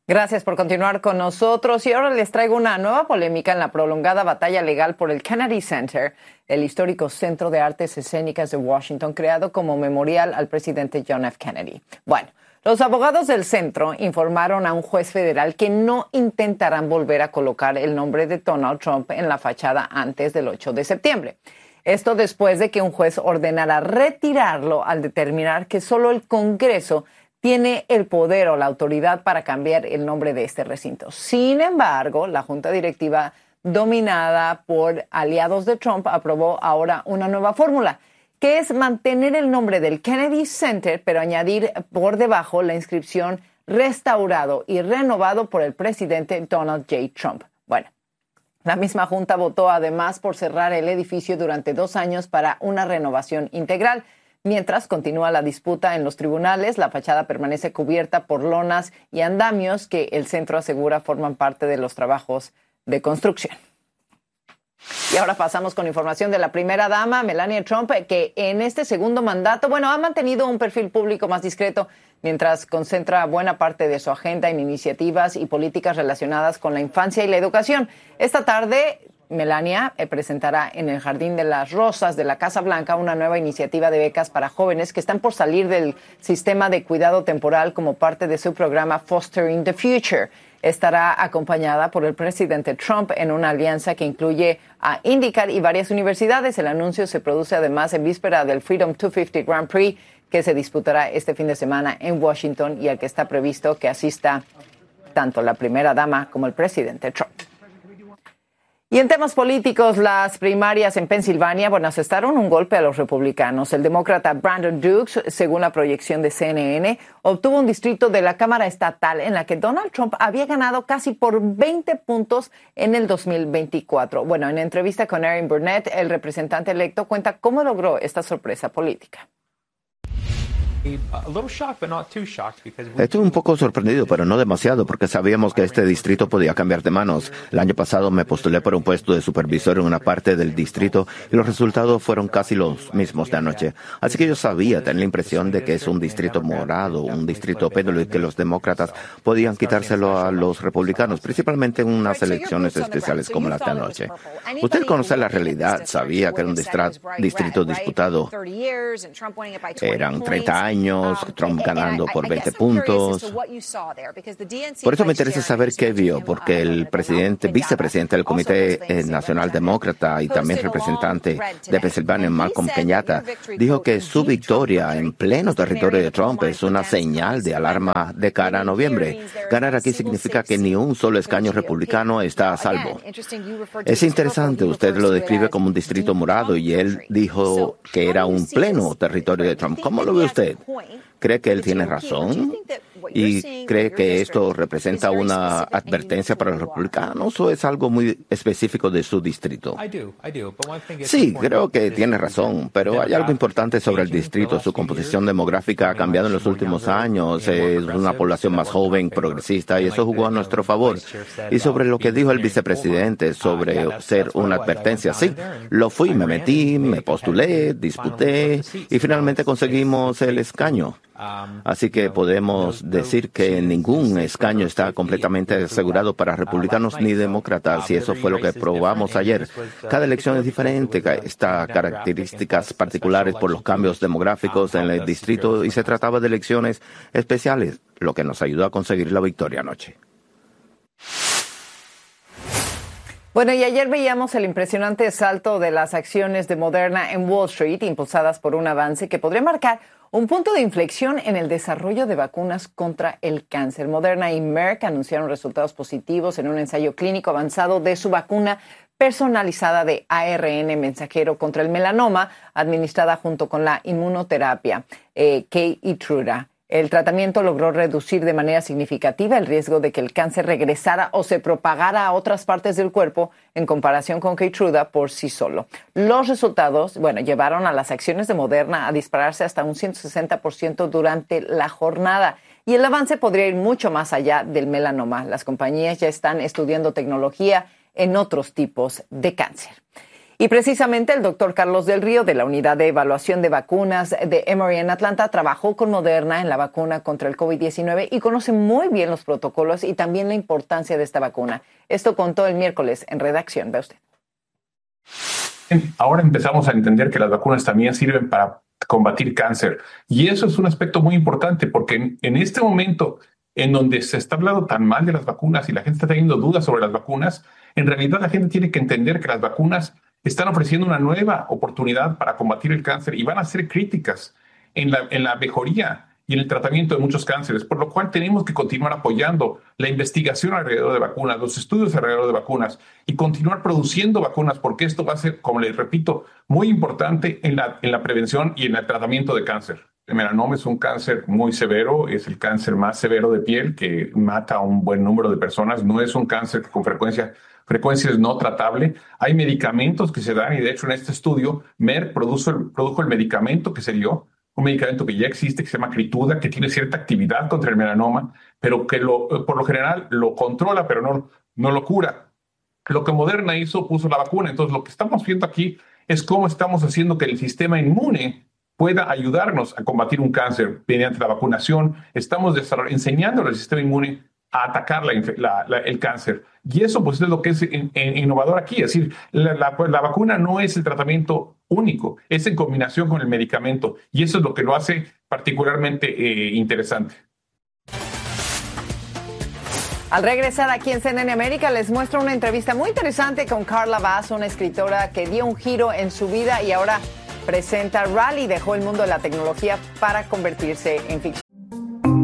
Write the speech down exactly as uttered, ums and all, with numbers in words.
Gracias por continuar con nosotros y ahora les traigo una nueva polémica en la prolongada batalla legal por el Kennedy Center, el histórico Centro de Artes Escénicas de Washington, creado como memorial al presidente John F. Kennedy. Bueno, los abogados del centro informaron a un juez federal que no intentarán volver a colocar el nombre de Donald Trump en la fachada antes del ocho de septiembre. Esto después de que un juez ordenara retirarlo al determinar que solo el Congreso tiene el poder o la autoridad para cambiar el nombre de este recinto. Sin embargo, la junta directiva dominada por aliados de Trump aprobó ahora una nueva fórmula, que es mantener el nombre del Kennedy Center, pero añadir por debajo la inscripción restaurado y renovado por el presidente Donald J. Trump. Bueno, la misma junta votó además por cerrar el edificio durante dos años para una renovación integral. Mientras continúa la disputa en los tribunales, la fachada permanece cubierta por lonas y andamios que el centro asegura forman parte de los trabajos de construcción. Y ahora pasamos con información de la primera dama, Melania Trump, que en este segundo mandato, bueno, ha mantenido un perfil público más discreto mientras concentra buena parte de su agenda en iniciativas y políticas relacionadas con la infancia y la educación. Esta tarde, Melania eh, presentará en el Jardín de las Rosas de la Casa Blanca una nueva iniciativa de becas para jóvenes que están por salir del sistema de cuidado temporal como parte de su programa Fostering the Future. Estará acompañada por el presidente Trump en una alianza que incluye a IndyCar y varias universidades. El anuncio se produce además en víspera del Freedom doscientos cincuenta Grand Prix que se disputará este fin de semana en Washington y al que está previsto que asista tanto la primera dama como el presidente Trump. Y en temas políticos, las primarias en Pensilvania, bueno, asestaron un golpe a los republicanos. El demócrata Brandon Dukes, según la proyección de C N N, obtuvo un distrito de la Cámara Estatal en la que Donald Trump había ganado casi por veinte puntos en el dos mil veinticuatro. Bueno, en entrevista con Erin Burnett, el representante electo cuenta cómo logró esta sorpresa política. Estoy un poco sorprendido, pero no demasiado, porque sabíamos que este distrito podía cambiar de manos. El año pasado me postulé por un puesto de supervisor en una parte del distrito y los resultados fueron casi los mismos de anoche. Así que yo sabía, tenía la impresión de que es un distrito morado, un distrito péndulo y que los demócratas podían quitárselo a los republicanos, principalmente en unas elecciones especiales como las de anoche. Usted conoce la realidad, sabía que era un distrito disputado. Eran treinta años. Trump ganando por veinte puntos. Por eso me interesa saber qué vio, porque el presidente, vicepresidente del Comité Nacional Demócrata y también representante de Pensilvania, Malcolm Kenyatta, dijo que su victoria en pleno territorio de Trump es una señal de alarma de cara a noviembre. Ganar aquí significa que ni un solo escaño republicano está a salvo. Es interesante, usted lo describe como un distrito morado y él dijo que era un pleno territorio de Trump. ¿Cómo lo ve usted? ¿Cree que él tiene razón? ¿Y cree que esto representa una advertencia para los republicanos o es algo muy específico de su distrito? Sí, creo que tiene razón, pero hay algo importante sobre el distrito. Su composición demográfica ha cambiado en los últimos años. Es una población más joven, progresista, y eso jugó a nuestro favor. Y sobre lo que dijo el vicepresidente sobre ser una advertencia, sí, lo fui, me metí, me postulé, disputé y finalmente conseguimos el escaño. Así que podemos decir que ningún escaño está completamente asegurado para republicanos ni demócratas, y eso fue lo que probamos ayer. Cada elección es diferente, está características particulares por los cambios demográficos en el distrito y se trataba de elecciones especiales, lo que nos ayudó a conseguir la victoria anoche. Bueno, y ayer veíamos el impresionante salto de las acciones de Moderna en Wall Street, impulsadas por un avance que podría marcar un punto de inflexión en el desarrollo de vacunas contra el cáncer. Moderna y Merck anunciaron resultados positivos en un ensayo clínico avanzado de su vacuna personalizada de A R N mensajero contra el melanoma, administrada junto con la inmunoterapia eh, Keytruda. El tratamiento logró reducir de manera significativa el riesgo de que el cáncer regresara o se propagara a otras partes del cuerpo en comparación con Keytruda por sí solo. Los resultados, bueno, llevaron a las acciones de Moderna a dispararse hasta un ciento sesenta por ciento durante la jornada. Y el avance podría ir mucho más allá del melanoma. Las compañías ya están estudiando tecnología en otros tipos de cáncer. Y precisamente el doctor Carlos del Río, de la Unidad de Evaluación de Vacunas de Emory en Atlanta, trabajó con Moderna en la vacuna contra el COVID diecinueve y conoce muy bien los protocolos y también la importancia de esta vacuna. Esto contó el miércoles en redacción. Ve usted. Ahora empezamos a entender que las vacunas también sirven para combatir cáncer. Y eso es un aspecto muy importante porque en, en este momento en donde se está hablando tan mal de las vacunas y la gente está teniendo dudas sobre las vacunas, en realidad la gente tiene que entender que las vacunas están ofreciendo una nueva oportunidad para combatir el cáncer y van a ser críticas en la, en la mejoría y en el tratamiento de muchos cánceres, por lo cual tenemos que continuar apoyando la investigación alrededor de vacunas, los estudios alrededor de vacunas y continuar produciendo vacunas, porque esto va a ser, como les repito, muy importante en la, en la prevención y en el tratamiento de cáncer. El melanoma es un cáncer muy severo, es el cáncer más severo de piel que mata a un buen número de personas, no es un cáncer que con frecuencia frecuencia es no tratable. Hay medicamentos que se dan y de hecho en este estudio Merck produjo el, produjo el medicamento que se dio, un medicamento que ya existe que se llama Keytruda, que tiene cierta actividad contra el melanoma, pero que lo, por lo general lo controla, pero no, no lo cura. Lo que Moderna hizo, puso la vacuna. Entonces lo que estamos viendo aquí es cómo estamos haciendo que el sistema inmune pueda ayudarnos a combatir un cáncer mediante la vacunación. Estamos enseñando al sistema inmune a atacar la, la, la, el cáncer. Y eso pues es lo que es in, in, innovador aquí. Es decir, la, la, la vacuna no es el tratamiento único, es en combinación con el medicamento. Y eso es lo que lo hace particularmente eh, interesante. Al regresar aquí en C N N América les muestro una entrevista muy interesante con Carla Vaz, una escritora que dio un giro en su vida y ahora presenta Rally. Dejó el mundo de la tecnología para convertirse en ficción.